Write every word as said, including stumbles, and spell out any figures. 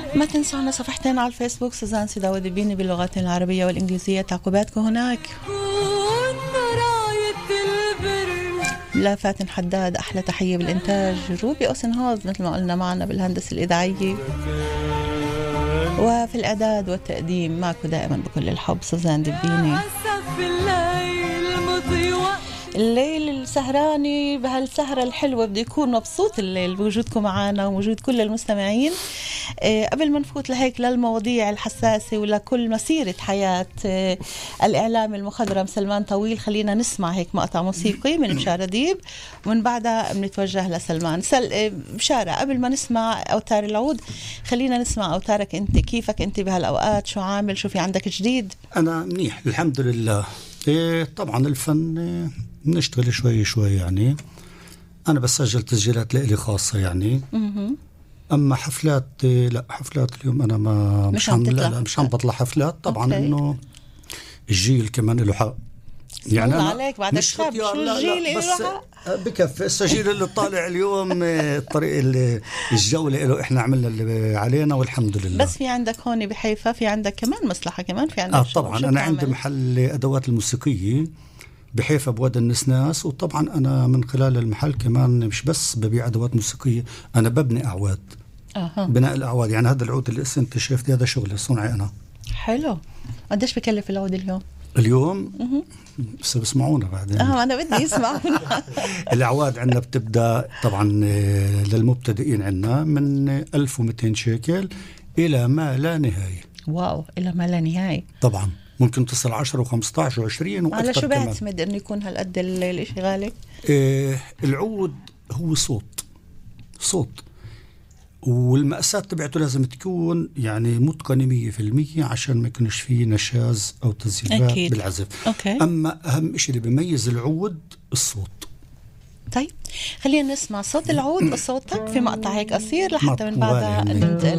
ما تنسونا صفحتين على الفيسبوك سوزان سيداوي دبيني باللغات العربية والإنجليزية. تعقيباتكم هناك. لا فاتن حداد أحلى تحية بالإنتاج. روبي أوسنهوز مثل ما قلنا معنا بالهندسة الإذاعية وفي الإعداد والتقديم معكم دائما بكل الحب سوزان دبيني. الليل السهراني بهالسهرة الحلوة بده يكون مبسوط الليل بوجودكم معنا ووجود كل المستمعين. أه قبل ما نفوت لهيك للمواضيع الحساسة ولكل مسيرة حياة أه الإعلام المخضرم سلمان طويل، خلينا نسمع هيك مقطع موسيقي من بشارة ديب ومن بعدها بنتوجه لسلمان. سل... أه بشارة، قبل ما نسمع أوتار العود خلينا نسمع أوتارك أنت. كيفك أنت بهالأوقات؟ شو عامل؟ شو في عندك جديد؟ أنا منيح الحمد لله. إيه طبعا الفن إيه نشتغل شوي شوي يعني. أنا بسجل تسجيلات لإلي خاصة يعني. م-م. أما حفلات لا، حفلات اليوم أنا ما مش عم لا لا مش عم بطلع حفلات طبعا. أوكي. إنه الجيل كمان له حق يعني. أنا عليك بعد الشاب شو الجيل بس بكفي السجيل اللي طالع اليوم الطريق اللي الجولة له إحنا عملنا اللي علينا والحمد لله. بس في عندك هون بحيفا في عندك كمان مصلحة كمان في عندك. آه طبعا أنا عندي محل أدوات الموسيقية بحيفا بوادي النسناس، وطبعا أنا من خلال المحل كمان مش بس ببيع أدوات موسيقية، أنا ببني أعواد. أه. بناء الأعواد يعني. هذا العود اللي أنت شايفتي هذا شغلي صنعي أنا. حلو. قديش بكلف العود اليوم؟ اليوم بس بسمعونا بعدين. اه انا بدي اسمعونا. الاعواد عندنا بتبدا طبعا للمبتدئين عندنا من ألف ومئتين شيكل الى ما لا نهايه. واو، الى ما لا نهايه. طبعا ممكن تصل عشرة وخمسة عشر وعشرين واكثر. على شو بعتمد انه يكون هالقد الاشي غالي؟ إيه العود هو صوت صوت والمقاسات تبعته لازم تكون يعني متقنة مية في المية عشان ما يكونش فيه نشاز أو تزييفات بالعزف. أوكي. أما أهم إشي اللي بيميز العود الصوت. طيب خلينا نسمع صوت العود وصوتك في مقطع هيك قصير لحتى من بعدها ننتقل